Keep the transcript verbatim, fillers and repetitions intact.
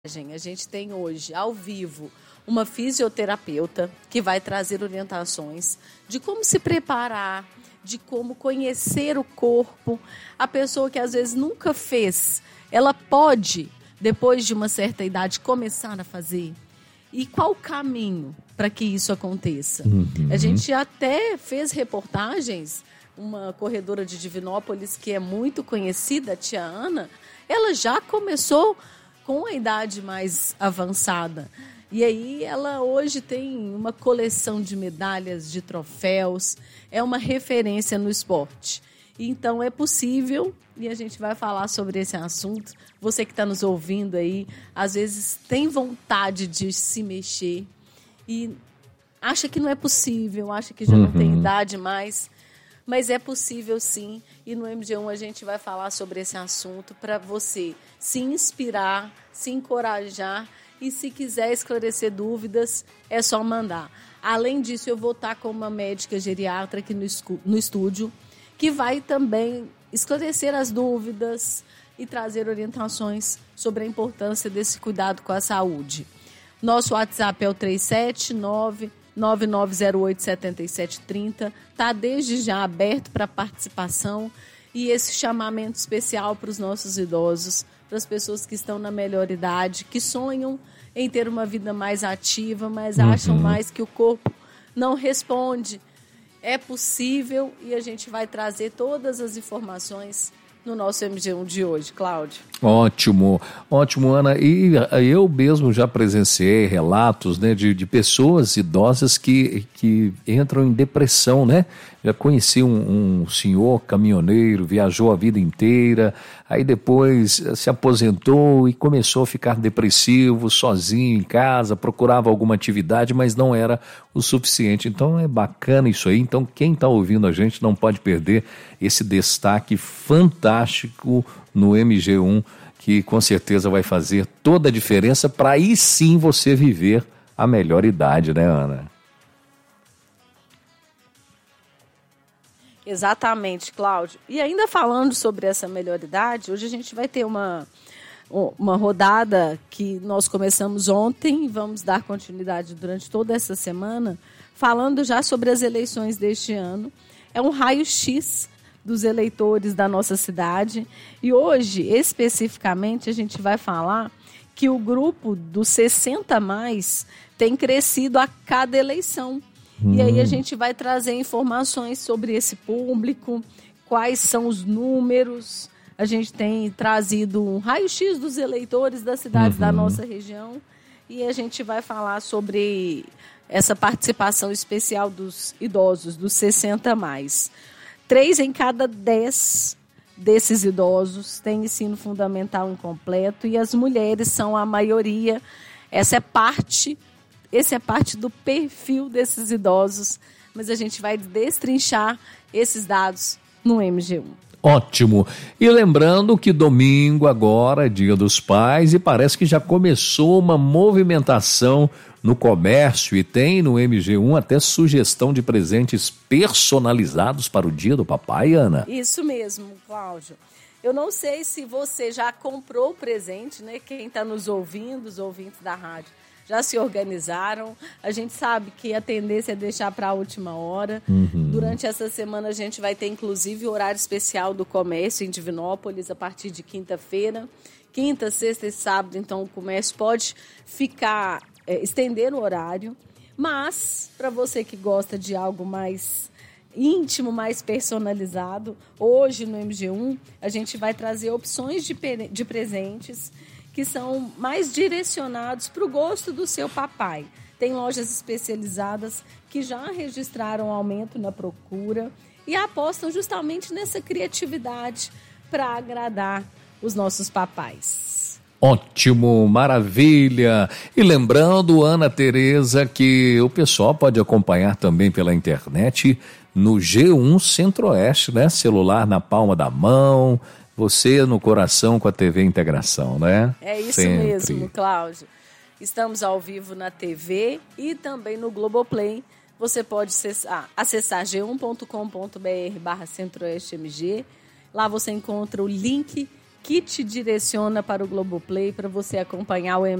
A gente tem hoje, ao vivo, uma fisioterapeuta que vai trazer orientações de como se preparar, de como conhecer o corpo. A pessoa que às vezes nunca fez, ela pode, depois de uma certa idade, começar a fazer. E qual o caminho para que isso aconteça? Uhum. A gente até fez reportagens, uma corredora de Divinópolis que é muito conhecida, a tia Ana, ela já começou com a idade mais avançada. E aí ela hoje tem uma coleção de medalhas, de troféus, é uma referência no esporte. Então é possível, e a gente vai falar sobre esse assunto. Você que está nos ouvindo aí, às vezes tem vontade de se mexer e acha que não é possível, acha que já uhum. não tem idade mais, mas é possível sim. E no M G um a gente vai falar sobre esse assunto para você se inspirar, se encorajar e se quiser esclarecer dúvidas, é só mandar. Além disso, eu vou estar com uma médica geriatra aqui no, no estúdio, que vai também esclarecer as dúvidas e trazer orientações sobre a importância desse cuidado com a saúde. Nosso WhatsApp é o três sete nove, nove nove zero oito, sete sete três zero. Está desde já aberto para participação e esse chamamento especial para os nossos idosos, para as pessoas que estão na melhor idade, que sonham em ter uma vida mais ativa, mas uhum. acham mais que o corpo não responde. É possível e a gente vai trazer todas as informações no nosso M G um de hoje, Cláudio. Ótimo, ótimo, Ana. E eu mesmo já presenciei relatos, né, de, de pessoas idosas que, que entram em depressão, né? Já conheci um, um senhor caminhoneiro, viajou a vida inteira, aí depois se aposentou e começou a ficar depressivo, sozinho em casa, procurava alguma atividade, mas não era o suficiente. Então é bacana isso aí. Então quem está ouvindo a gente não pode perder esse destaque fantástico no M G um, que com certeza vai fazer toda a diferença para aí sim você viver a melhor idade, né, Ana? Exatamente, Cláudio. E ainda falando sobre essa melhor idade, hoje a gente vai ter uma, uma rodada que nós começamos ontem e vamos dar continuidade durante toda essa semana, falando já sobre as eleições deste ano. É um raio-x dos eleitores da nossa cidade. E hoje, especificamente, a gente vai falar que o grupo dos sessenta mais tem crescido a cada eleição. Hum. E aí a gente vai trazer informações sobre esse público, quais são os números. A gente tem trazido um raio-x dos eleitores das cidades uhum. da nossa região e a gente vai falar sobre essa participação especial dos idosos, dos sessenta mais. Três em cada dez desses idosos têm ensino fundamental incompleto e as mulheres são a maioria. Essa é parte, esse é parte do perfil desses idosos, mas a gente vai destrinchar esses dados no M G um. Ótimo. E lembrando que domingo agora é Dia dos Pais e parece que já começou uma movimentação no comércio e tem no M G um até sugestão de presentes personalizados para o Dia do Papai, Ana. Isso mesmo, Cláudio. Eu não sei se você já comprou o presente, né? Quem está nos ouvindo, os ouvintes da rádio, já se organizaram. A gente sabe que a tendência é deixar para a última hora. Uhum. Durante essa semana a gente vai ter, inclusive, o horário especial do comércio em Divinópolis a partir de quinta-feira. Quinta, sexta e sábado, então, o comércio pode ficar, é, estender o horário. Mas, para você que gosta de algo mais íntimo, mais personalizado, hoje no M G um a gente vai trazer opções de, de presentes que são mais direcionados para o gosto do seu papai. Tem lojas especializadas que já registraram aumento na procura e apostam justamente nessa criatividade para agradar os nossos papais. Ótimo, maravilha! E lembrando, Ana Tereza, que o pessoal pode acompanhar também pela internet no G um Centro-Oeste, né? Celular na palma da mão, você no coração com a T V Integração, né? É isso Sempre. mesmo, Cláudio. Estamos ao vivo na T V e também no Globoplay. Você pode acessar, acessar g um ponto com ponto b r barra Centro-Oeste M G. Lá você encontra o link que te direciona para o Globoplay para você acompanhar o